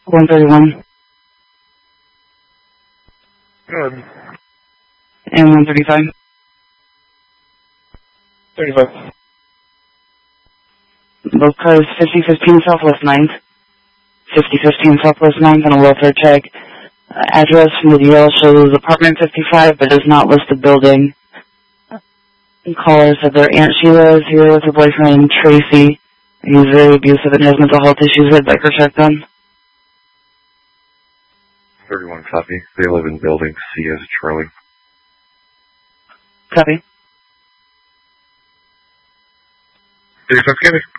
131. Good. And 135. 35. Both cars 5015 Southwest 9th. 5015 Southwest 9th on a welfare check. Address from the DL shows apartment 55, but does not list the building. Caller said their Aunt Sheila is here with her boyfriend Tracy. He's very abusive and has mental health issues. Red biker check done. 31 copy. They live in building C as Charlie. Copy. 35 copy.